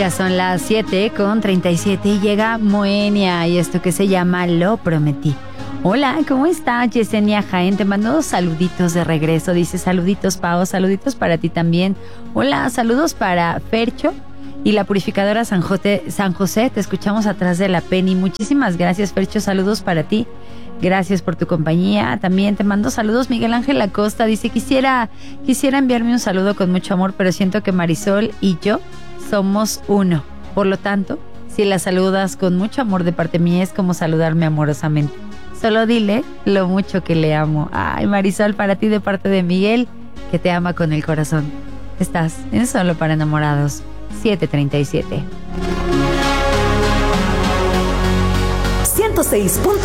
Ya son las 7:37 y llega Moenia y esto que se llama Lo Prometí. Hola, ¿cómo estás, Yesenia Jaén? Te mando 2 saluditos de regreso. Dice saluditos, Pao, saluditos para ti también. Hola, saludos para Fercho y la purificadora San José. Te escuchamos atrás de la Penny. Muchísimas gracias, Fercho. Saludos para ti. Gracias por tu compañía. También te mando saludos. Miguel Ángel Acosta dice, quisiera enviarme un saludo con mucho amor, pero siento que Marisol y yo somos uno. Por lo tanto, si la saludas con mucho amor de parte mía, es como saludarme amorosamente. Solo dile lo mucho que le amo. Ay, Marisol, para ti de parte de Miguel, que te ama con el corazón. Estás en Solo para Enamorados. 7:37. 106.